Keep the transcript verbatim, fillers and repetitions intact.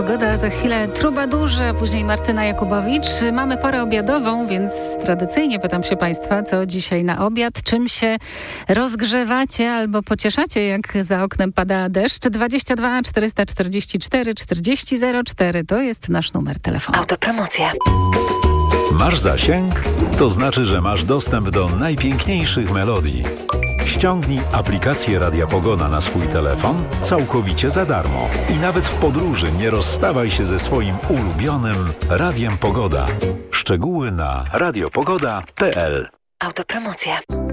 Pogoda, za chwilę Trubadurzy, a później Martyna Jakubowicz. Mamy porę obiadową, więc tradycyjnie pytam się Państwa, co dzisiaj na obiad, czym się rozgrzewacie albo pocieszacie, jak za oknem pada deszcz. dwadzieścia dwa czterysta czterdzieści cztery czterdzieści zero cztery to jest nasz numer telefonu. Autopromocja. Masz zasięg? To znaczy, że masz dostęp do najpiękniejszych melodii. Ściągnij aplikację Radia Pogoda na swój telefon całkowicie za darmo. I nawet w podróży nie rozstawaj się ze swoim ulubionym Radiem Pogoda. Szczegóły na radiopogoda kropka p l. Autopromocja.